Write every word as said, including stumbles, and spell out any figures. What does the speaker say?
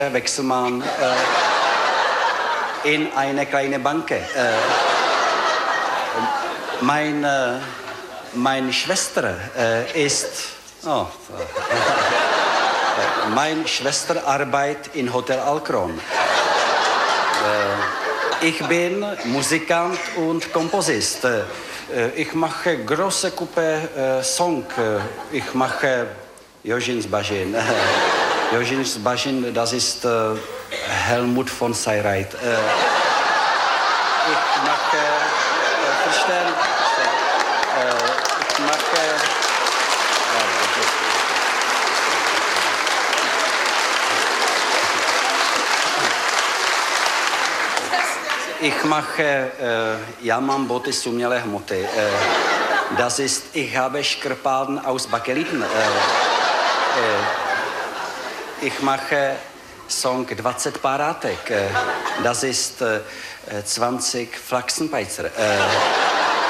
Wechselmann äh, in eine kleine Bank. Äh, mein, äh, meine Schwester äh, ist... Oh, äh, meine Schwester arbeitet in Hotel Alcron. Äh, ich bin Musikant und Komposist. Äh, ich mache große Gruppe äh, Song. Ich mache Jožin Zbažin. Jožin Zbažin, das ist äh, Helmut von Seyreit. Äh, ich mache, äh, verstehen, äh, ich mache, ich mache, äh, ja mám boty z umělé hmoty. Äh, das ist, ich habe Škrpalden aus Bakeliten. Äh, äh, Ich mache Song dvacet Parátek. Das ist zwanzig Flachsenbeizer.